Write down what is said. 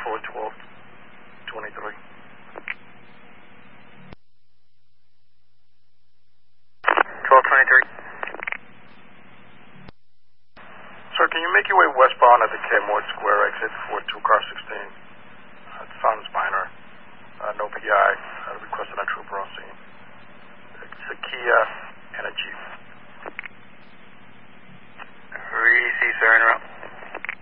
for 1223. Sir, can you make your way westbound at the Kenwood Square exit for 2 car 16?